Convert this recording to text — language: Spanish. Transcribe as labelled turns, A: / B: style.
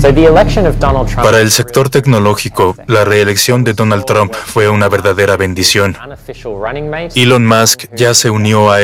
A: Para el sector tecnológico, la reelección de Donald Trump fue una verdadera bendición. Elon Musk ya se unió a